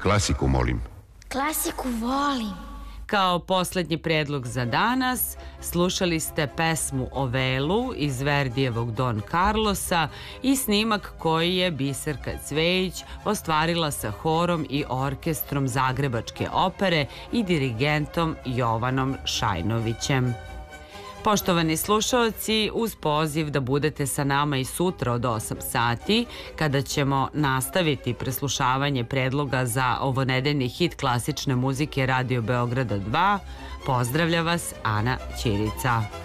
Klasiku, molim. Klasiku volim. Kao poslednji predlog za danas slušali ste pesmu o Velu iz Verdijevog Don Carlosa i snimak koji je Biserka Cvejić ostvarila sa horom i orkestrom Zagrebačke opere i dirigentom Jovanom Šajnovićem. Poštovani slušaoci, uz poziv da budete sa nama i sutra od 8 sati, kada ćemo nastaviti preslušavanje predloga za ovonedeljni hit klasične muzike Radio Beograda 2, pozdravlja vas Ana Ćirica.